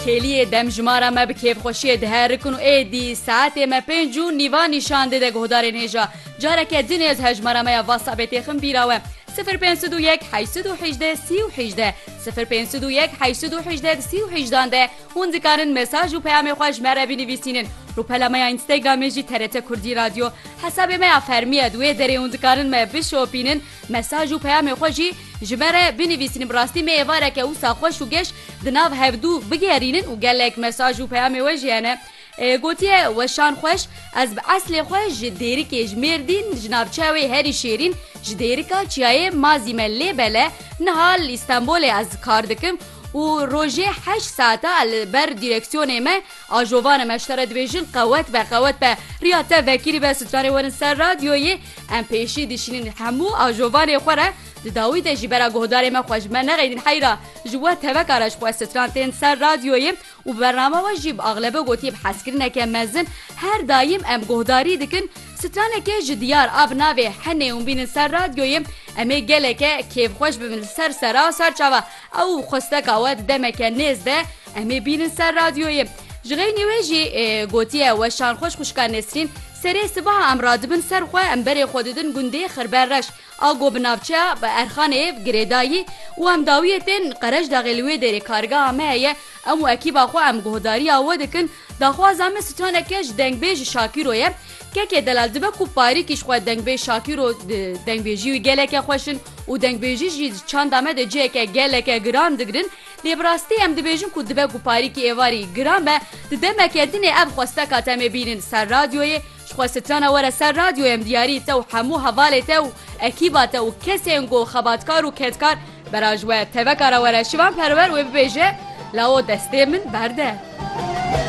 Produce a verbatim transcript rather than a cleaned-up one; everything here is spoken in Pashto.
Kêliyê demjimara me bi kêfxweşiyê diherikun û êdî saetê me pênc û nîva nîşan dide guhdarên hêja. Careke dinê ez hejmara me ya WhatsAppê têxin bîra we. صفر پنج صفر یک هشت دو هجده سی و هجده صفر پنج صفر یک هشت دو هجده سی و هجده ده هون دکارن مساج و پیام خوش مره بنویسینن رو پلمه اینستاگرام جی ترت کردی رادیو حساب ما فرمیه دوی دری هون دکارن ما بشوپینن مساج و پیام خوشی جمره بنویسینن براستی می واره که او ساخوش و گش دناو هفدو بگیرینن و گلک مساج و پیام وجیانه گوتیه وشان خوش از اصل خوش دیری که جمردین جناب چاوی هری شیرین جدیرکا چیای مازی ملی بله نهال استانبول از کار دکم و روژه هشت ساعته بر دیرکسیون ما آجوان مشتره دویجن قوت و قوت به ریاته وکیلی به ستران ورن سر رادیوی ام پیشی دشینین همو آجوان خوره داوی ده جبرا گهدار ما خوش من نغیدین حیرا جوا توکارش خو ستران تن سر رادیوی و برنامه و جیب اغلبه گوتیب حسکرینه که مزن هر دایم ام گهداری دکن سترانه که جدیار آب ناوی حنه اون بین سر رادیوی امی گله که کیف خوش ببین سر سرا سر چاوا او خوسته قوات دمکه نزده امی بین سر رادیوی جغی نیویجی گوتیه و شان خوش خوشکار نسرین سری سباه امراد بن سر خواه امبری خوددن گنده خربرش آگو بنافچه با ارخانه گریدایی و ام داویتن قرش داغلوی داری کارگاه همه امو اکیبا خواه ام گهداری آوه دکن داخواه زمه ستانه کش دنگ بیج شاکیرویه که که دلال دبه کو پاری کش خواه دنگ بیج شاکیرو دنگ بیجیوی گله که خوشن و دنگ بیجی جی چند آمه ده جه که گله که گران دگرن لیبراستی ام دبیجن کو دبه کو پاری که ایواری گران به دمه که دینه اب خواسته کاتمه بینن سر رادیوی خواستنا ورا سر رادیو ام دیاری تو همو حواله تو اکیبات و کسی انگو خباتکار و کتکار براجوه توکار ورا شوان پرور و ببیجه لاو دسته من برده